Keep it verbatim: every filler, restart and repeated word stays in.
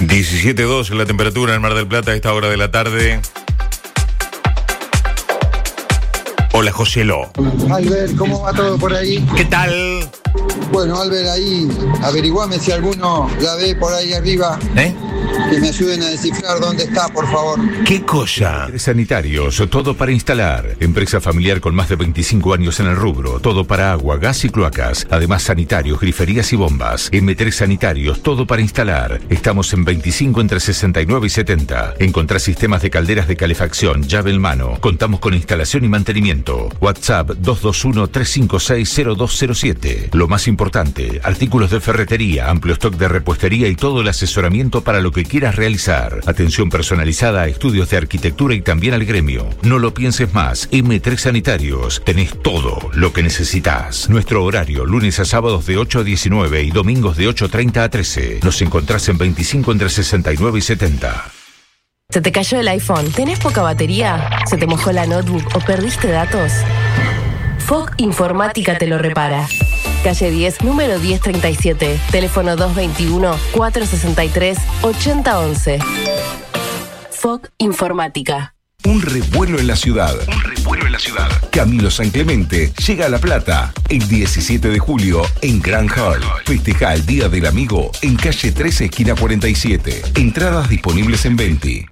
diecisiete punto dos la temperatura en Mar del Plata a esta hora de la tarde. Hola, Joselo. Albert, ¿cómo va todo por ahí? ¿Qué tal? Bueno, Albert, ahí averiguame si alguno la ve por ahí arriba. ¿Eh? Que me ayuden a descifrar dónde está, por favor. ¿Qué cosa? Sanitarios, todo para instalar. Empresa familiar con más de veinticinco años en el rubro. Todo para agua, gas y cloacas. Además, sanitarios, griferías y bombas. eme tres Sanitarios, todo para instalar. Estamos en veinticinco entre sesenta y nueve y setenta. Encontrá sistemas de calderas de calefacción, llave en mano. Contamos con instalación y mantenimiento. WhatsApp dos dos uno, tres cinco seis, cero dos cero siete. Lo más importante, artículos de ferretería, amplio stock de repuestería y todo el asesoramiento para lo que quieras realizar. Atención personalizada a estudios de arquitectura y también al gremio. No lo pienses más. eme tres Sanitarios. Tenés todo lo que necesitas. Nuestro horario, lunes a sábados de ocho a diecinueve y domingos de ocho treinta a trece. Nos encontrás en veinticinco entre sesenta y nueve y setenta. ¿Se te cayó el iPhone? ¿Tenés poca batería? ¿Se te mojó la notebook o perdiste datos? F O C Informática te lo repara. Calle diez, número diez treinta y siete. Teléfono dos veintiuno, cuatrocientos sesenta y tres, ochenta once. F O C Informática. Un revuelo en la ciudad. Un revuelo en la ciudad. Camilo San Clemente llega a La Plata el diecisiete de julio en Grand Hall. Festeja el Día del Amigo en calle trece, esquina cuarenta y siete. Entradas disponibles en Venti.